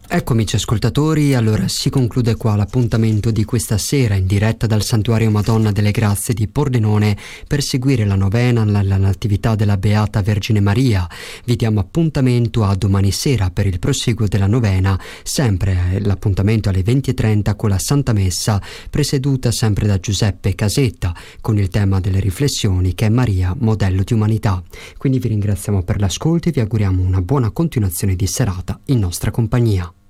Ecco amici ascoltatori, allora si conclude qua l'appuntamento di questa sera in diretta dal Santuario Madonna delle Grazie di Pordenone per seguire la novena alla Natività della Beata Vergine Maria. Vi diamo appuntamento a domani sera per il proseguo della novena, sempre l'appuntamento alle 20:30 con la Santa Messa presieduta sempre da Giuseppe Casetta con il tema delle riflessioni che è Maria, modello di umanità. Quindi vi ringraziamo per l'ascolto e vi auguriamo una buona continuazione di serata in nostra compagnia.